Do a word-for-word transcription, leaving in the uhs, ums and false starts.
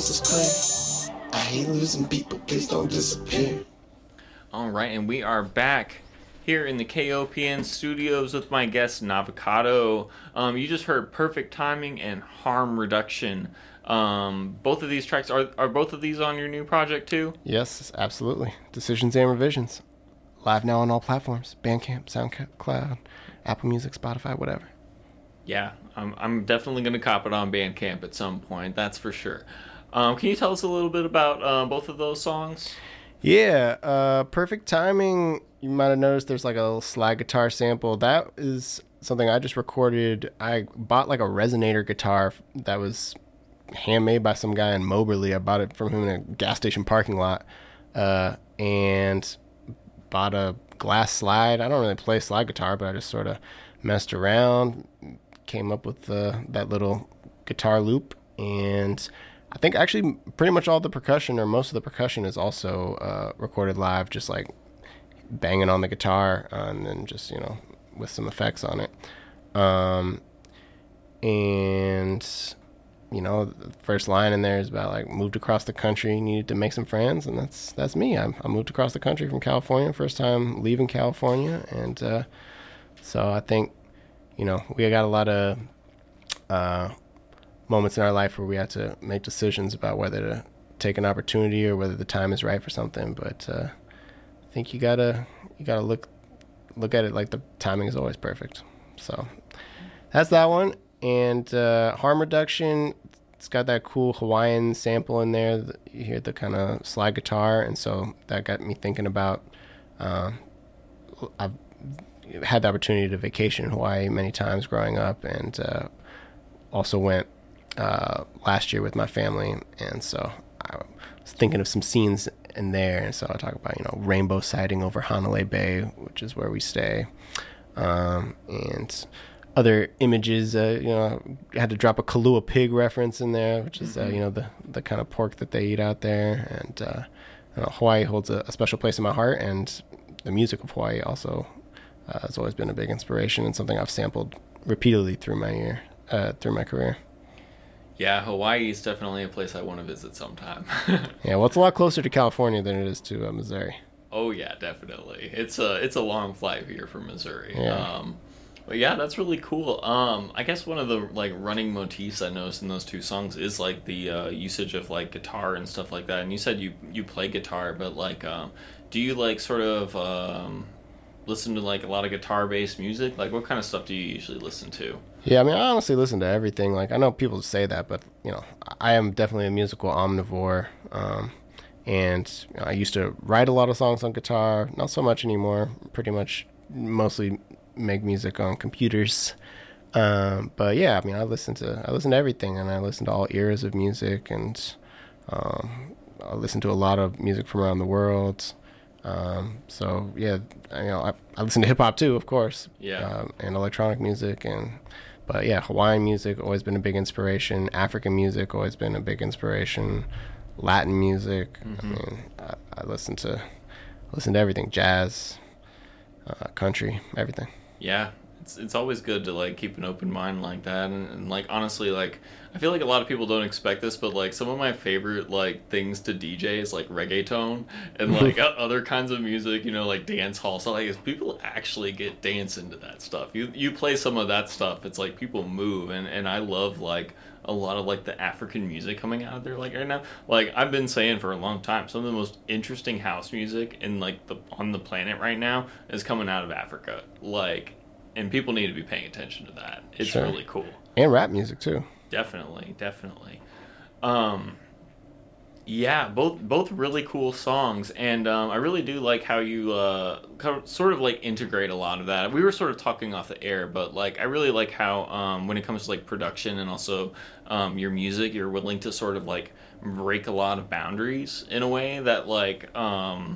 coast is clear. I hate losing people, please don't disappear. All right, and we are back here in the K O P N studios with my guest, Navocado. Um, you just heard Perfect Timing and Harm Reduction. Um, both of these tracks, are are both of these on your new project too? Yes, absolutely. Decisions and Revisions. Live now on all platforms. Bandcamp, SoundCloud, Apple Music, Spotify, whatever. Yeah, I'm, I'm definitely going to cop it on Bandcamp at some point, that's for sure. Um, can you tell us a little bit about uh, both of those songs? Yeah, uh, Perfect Timing, you might have noticed there's like a little slide guitar sample. That is something I just recorded. I bought like a resonator guitar that was handmade by some guy in Moberly. I bought it from him in a gas station parking lot. Uh, and bought a glass slide. I don't really play slide guitar, but I just sort of messed around, came up with uh, that little guitar loop, and I think actually pretty much all the percussion, or most of the percussion, is also uh, recorded live, just like banging on the guitar, uh, and then just, you know, with some effects on it. Um, and you know, the first line in there is about like moved across the country, needed to make some friends, and that's that's me. I, I moved across the country from California, first time leaving California, and uh, so I think, you know, we got a lot of uh, moments in our life where we had to make decisions about whether to take an opportunity or whether the time is right for something. But uh, I think you gotta you gotta look look at it like the timing is always perfect. So that's that one. And uh, Harm Reduction, it's got that cool Hawaiian sample in there. You hear the kind of slide guitar, and so that got me thinking about. Uh, I've had the opportunity to vacation in Hawaii many times growing up, and uh, also went uh, last year with my family, and so I was thinking of some scenes in there. And so I talk about, you know, rainbow sighting over Hanalei Bay, which is where we stay, um, and other images. Uh, you know, I had to drop a Kalua pig reference in there, which is, uh, you know, the, the kind of pork that they eat out there. And uh, you know, Hawaii holds a, a special place in my heart, and the music of Hawaii also uh, has always been a big inspiration and something I've sampled repeatedly through my year, uh, through my career. Yeah, Hawaii is definitely a place I want to visit sometime. Yeah, well, it's a lot closer to California than it is to uh, Missouri. Oh yeah, definitely. It's a it's a long flight here from Missouri. Yeah. Um, But yeah, that's really cool. Um, I guess one of the like running motifs I noticed in those two songs is like the uh, usage of like guitar and stuff like that. And you said you you play guitar, but like, um, do you like sort of um, listen to like a lot of guitar-based music? Like, what kind of stuff do you usually listen to? Yeah, I mean, I honestly listen to everything. Like, I know people say that, but you know, I am definitely a musical omnivore. Um, and you know, I used to write a lot of songs on guitar, not so much anymore. Pretty much, mostly make music on computers. Um, but yeah, I mean, I listen to I listen to everything, and I listen to all eras of music, and um, I listen to a lot of music from around the world. Um, so yeah, I, you know, I, I listen to hip hop too, of course. Yeah. Um, and electronic music, and but yeah, Hawaiian music always been a big inspiration. African music always been a big inspiration. Latin music. Mm-hmm. I mean, I, I listen to listen to everything. Jazz, uh, country, everything. Yeah, it's it's always good to like keep an open mind like that, and, and like honestly, like I feel like a lot of people don't expect this, but like some of my favorite like things to D J is like reggaeton and like other kinds of music, you know, like dance hall stuff. Like, people actually get dance into that stuff. You you play some of that stuff, it's like people move, and and I love like a lot of like the African music coming out of there like right now. Like I've been saying for a long time, some of the most interesting house music in like the on the planet right now is coming out of Africa. Like, and people need to be paying attention to that. It's Sure. really cool. And rap music too. Definitely, definitely. Um, yeah, both both really cool songs, and um, I really do like how you uh, kind of, sort of like integrate a lot of that. We were sort of talking off the air, but like I really like how um, when it comes to like production and also um, your music, you're willing to sort of like break a lot of boundaries in a way that like um,